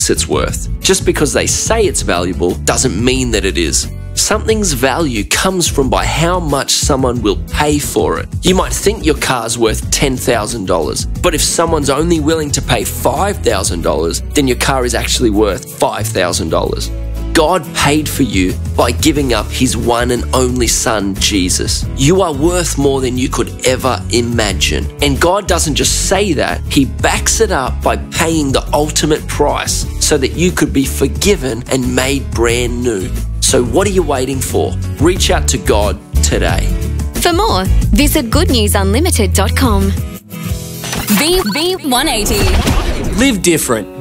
it's worth. Just because they say it's valuable doesn't mean that it is. Something's value comes from by how much someone will pay for it. You might think your car's worth $10,000, but if someone's only willing to pay $5,000, then your car is actually worth $5,000. God paid for you by giving up His one and only Son, Jesus. You are worth more than you could ever imagine. And God doesn't just say that, He backs it up by paying the ultimate price so that you could be forgiven and made brand new. So what are you waiting for? Reach out to God today. For more, visit goodnewsunlimited.com. V180. Live different.